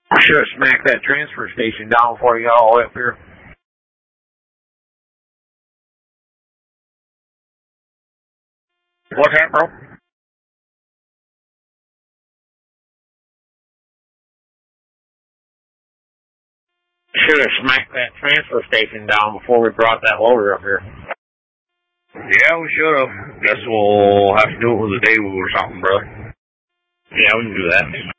I should have smacked that transfer station down before you got all the way up here. What's that, bro? Should have smacked that transfer station down before we brought that loader up here. Yeah, we should have. Guess we'll have to do it with a day or something, brother. Yeah, we can do that.